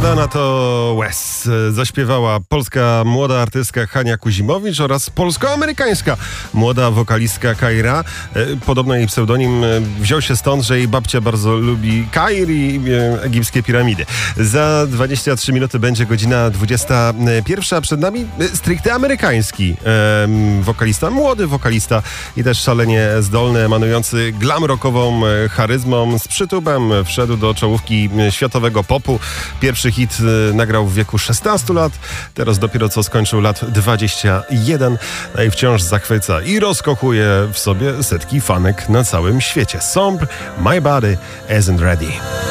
Wkłada na to łez. Zaśpiewała polska młoda artystka Hania Kuzimowicz oraz polsko-amerykańska młoda wokalistka Kaira. Podobno jej pseudonim wziął się stąd, że jej babcia bardzo lubi Kair i egipskie piramidy. Za 23 minuty będzie godzina 21, a przed nami stricte amerykański wokalista, młody wokalista i też szalenie zdolny, emanujący glam rockową charyzmą. Z przytupem wszedł do czołówki światowego popu. Pierwszy hit nagrał w wieku 16 lat, teraz dopiero co skończył lat 21, no i wciąż zachwyca i rozkochuje w sobie setki fanek na całym świecie. Sombre, My Body Isn't Ready.